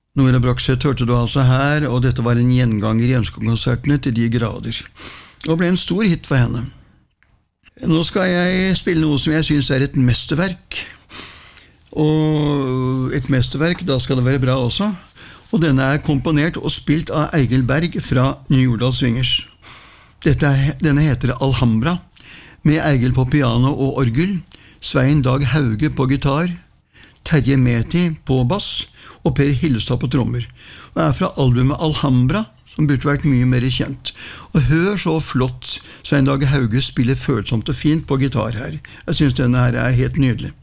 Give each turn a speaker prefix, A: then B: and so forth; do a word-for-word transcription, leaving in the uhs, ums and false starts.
A: Nora Brakseth hørte du altså her, og dette var en gjenganger i ønskekonsertene til de grader. Og ble en stor hit for henne. Nå skal jeg spille noe som jeg synes er et mesterverk. Og et mesterverk, da skal det være bra også. Og denne er komponert og spilt av Eigil Berg fra New Jordal Swingers. Dette er, denne heter Alhambra, med Eigil på piano og orgel, Svein Dag Hauge på gitar, Terje Meti på bass og Per Hillestad på trommer. Og er fra albumet Alhambra, som burde vært mye mer kjent. Og hør så flott Svein Dag Hauge spiller følsomt og fint på gitar her. Jeg synes denne her er helt nydelig.